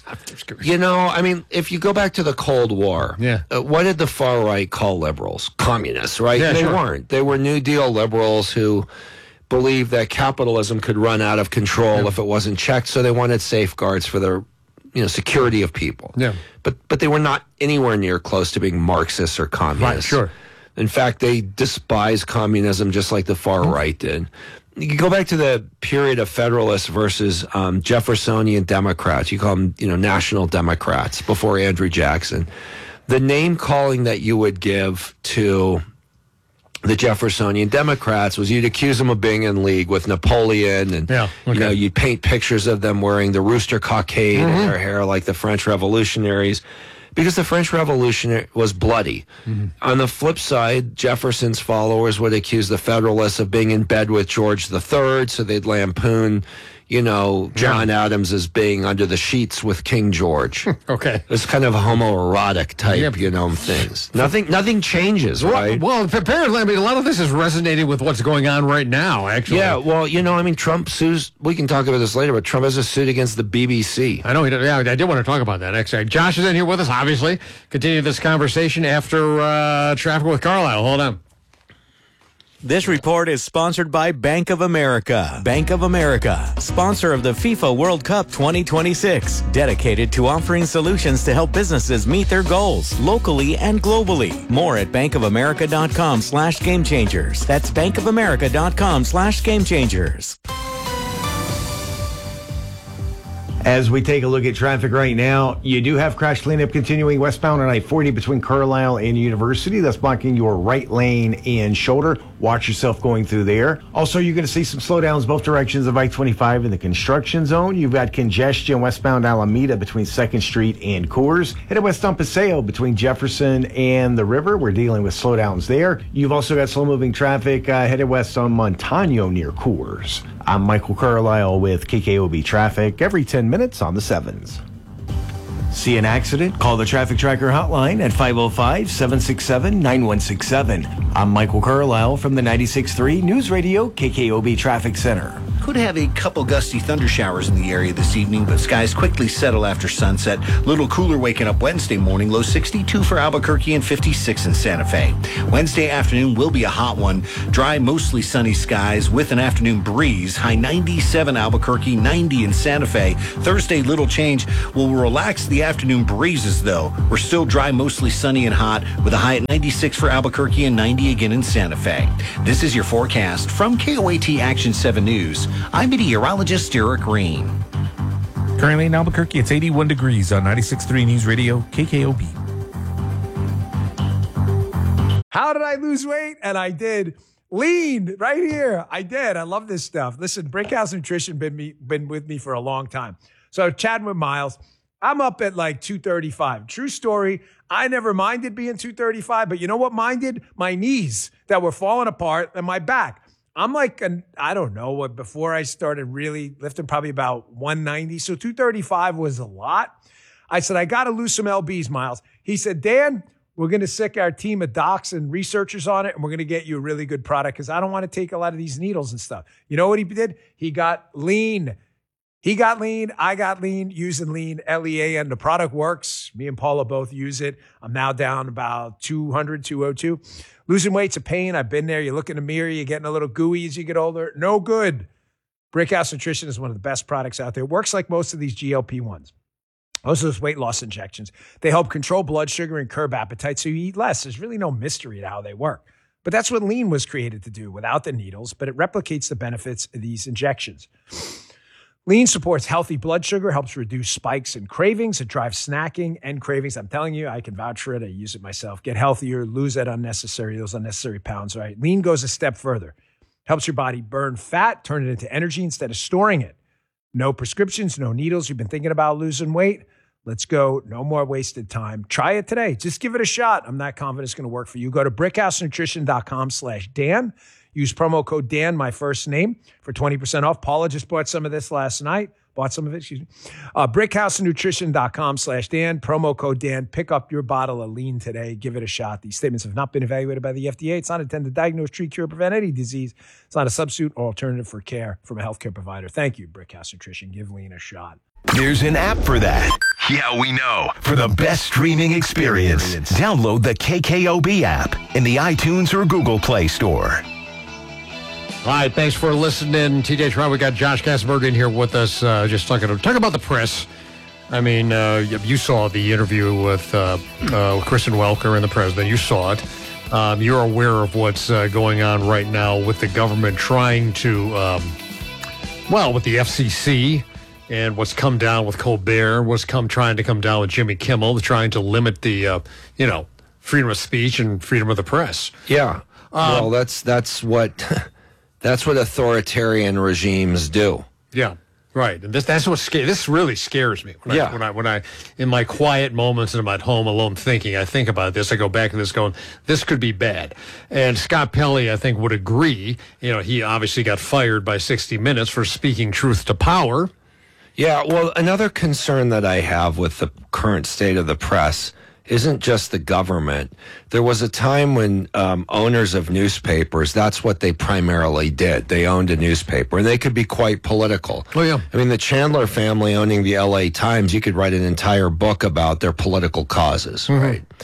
if you go back to the Cold War, what did the far right call liberals? Communists, right? Yeah, they weren't. They were New Deal liberals who believed that capitalism could run out of control if it wasn't checked, so they wanted safeguards for their security of people. Yeah. But they were not anywhere near close to being Marxists or communists. Right, sure. In fact, they despised communism just like the far right did. You can go back to the period of Federalists versus Jeffersonian Democrats. You call them, National Democrats before Andrew Jackson. The name calling that you would give to the Jeffersonian Democrats was you'd accuse them of being in league with Napoleon, and you'd paint pictures of them wearing the rooster cockade in their hair like the French revolutionaries, because the French Revolution was bloody. On the flip side, Jefferson's followers would accuse the Federalists of being in bed with George III, so they'd lampoon John Adams as being under the sheets with King George. Okay. It's kind of a homoerotic type, things. Nothing changes, right? Well, apparently, a lot of this is resonating with what's going on right now, actually. Yeah, well, Trump sues, we can talk about this later, but Trump has a suit against the BBC. I know, I did want to talk about that, actually. Josh is in here with us, obviously. Continue this conversation after Traffic with Carlisle. Hold on. This report is sponsored by Bank of America. Bank of America, sponsor of the FIFA World Cup 2026, dedicated to offering solutions to help businesses meet their goals locally and globally. More at bankofamerica.com/gamechangers. That's bankofamerica.com/gamechangers. As we take a look at traffic right now, you do have crash cleanup continuing westbound on I-40 between Carlisle and University. That's blocking your right lane and shoulder. Watch yourself going through there. Also, you're going to see some slowdowns both directions of I-25 in the construction zone. You've got congestion westbound Alameda between 2nd Street and Coors. Headed west on Paseo between Jefferson and the river. We're dealing with slowdowns there. You've also got slow-moving traffic headed west on Montano near Coors. I'm Michael Carlisle with KKOB Traffic every 10 minutes on the 7s. See an accident? Call the Traffic Tracker hotline at 505-767-9167. I'm Michael Carlisle from the 96.3 News Radio KKOB Traffic Center. Could have a couple gusty thunder showers in the area this evening, but skies quickly settle after sunset. Little cooler waking up Wednesday morning, low 62 for Albuquerque and 56 in Santa Fe. Wednesday afternoon will be a hot one. Dry, mostly sunny skies with an afternoon breeze. High 97 Albuquerque, 90 in Santa Fe. Thursday, little change. We'll relax the afternoon breezes, though. We're still dry, mostly sunny and hot with a high at 96 for Albuquerque and 90 again in Santa Fe. This is your forecast from KOAT Action 7 News. I'm meteorologist Eric Green. Currently in Albuquerque, it's 81 degrees on 96.3 News Radio, KKOB. How did I lose weight? And I did. Lean right here. I did. I love this stuff. Listen, Brickhouse Nutrition been with me for a long time. So chatting with Miles, I'm up at like 235. True story. I never minded being 235, but you know what minded? My knees that were falling apart and my back. I'm like, I don't know what, before I started really lifting, probably about 190. So 235 was a lot. I said, I got to lose some LBs, Miles. He said, Dan, we're going to sick our team of docs and researchers on it, and we're going to get you a really good product because I don't want to take a lot of these needles and stuff. You know what he did? He got lean. He got lean. I got lean using lean, LEAN. The product works. Me and Paula both use it. I'm now down about 200, 202. Losing weight's a pain. I've been there. You look in the mirror, you're getting a little gooey as you get older. No good. Brickhouse Nutrition is one of the best products out there. It works like most of these GLP-1s. Most of those weight loss injections. They help control blood sugar and curb appetite so you eat less. There's really no mystery to how they work. But that's what lean was created to do without the needles, but it replicates the benefits of these injections. Lean supports healthy blood sugar, helps reduce spikes and cravings. It drives snacking and cravings. I'm telling you, I can vouch for it. I use it myself. Get healthier, lose those unnecessary pounds, right? Lean goes a step further. Helps your body burn fat, turn it into energy instead of storing it. No prescriptions, no needles. You've been thinking about losing weight? Let's go. No more wasted time. Try it today. Just give it a shot. I'm not confident it's going to work for you. Go to brickhousenutrition.com/Dan. Use promo code Dan, my first name, for 20% off. Paula just bought some of this last night. brickhousenutrition.com/Dan. Promo code Dan. Pick up your bottle of lean today. Give it a shot. These statements have not been evaluated by the FDA. It's not intended to diagnose, treat, cure, prevent any disease. It's not a substitute or alternative for care from a healthcare provider. Thank you, Brickhouse Nutrition. Give lean a shot. There's an app for that. Yeah, we know. For the best streaming experience, download the KKOB app in the iTunes or Google Play Store. All right, thanks for listening. TJ Tron, we got Josh Gassenberg in here with us, just talking about the press. I mean, you saw the interview with Kristen Welker and the president. You saw it. You're aware of what's going on right now with the government trying to, with the FCC and what's come down with Colbert, trying to come down with Jimmy Kimmel, trying to limit the, freedom of speech and freedom of the press. Yeah. Well, that's what... That's what authoritarian regimes do. Yeah, right. And that's what this really scares me. When I in my quiet moments and I'm at home alone thinking, I think about this. I go back to this going, this could be bad. And Scott Pelley, I think, would agree. He obviously got fired by 60 Minutes for speaking truth to power. Yeah, well, another concern that I have with the current state of the press isn't just the government. There was a time when owners of newspapers, that's what they primarily did. They owned a newspaper, and they could be quite political. Oh, yeah. I mean, the Chandler family owning the LA Times, you could write an entire book about their political causes, right?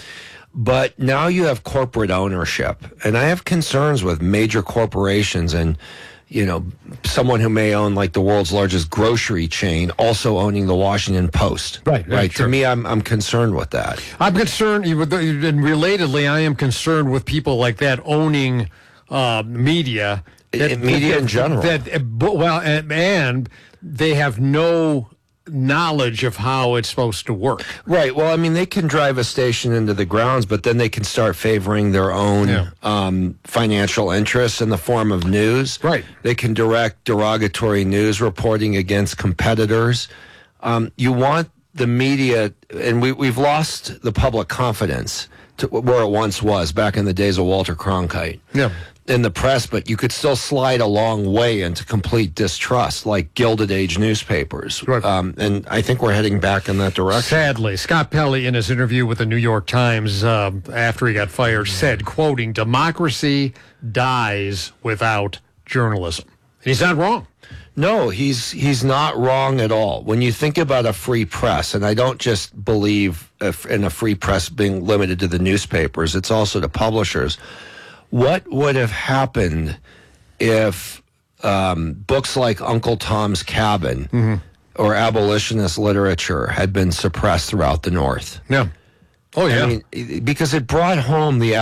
But now you have corporate ownership, and I have concerns with major corporations and, someone who may own like the world's largest grocery chain also owning the Washington Post. Right. To me, I'm concerned with that. I'm concerned, and relatedly, I am concerned with people like that owning media. Media in general. And they have no knowledge of how it's supposed to work. Right. Well, I mean, they can drive a station into the grounds, but then they can start favoring their own financial interests in the form of news. Right. They can direct derogatory news reporting against competitors. You want the media, and we've lost the public confidence to where it once was back in the days of Walter Cronkite. Yeah. In the press, but you could still slide a long way into complete distrust, like Gilded Age newspapers. Right. And I think we're heading back in that direction. Sadly, Scott Pelley, in his interview with the New York Times after he got fired, said, quoting, "Democracy dies without journalism." He's not wrong. No, he's not wrong at all. When you think about a free press, and I don't just believe in a free press being limited to the newspapers, it's also to publishers. What would have happened if books like Uncle Tom's Cabin or abolitionist literature had been suppressed throughout the North? Yeah. Oh, yeah. I mean, because it brought home the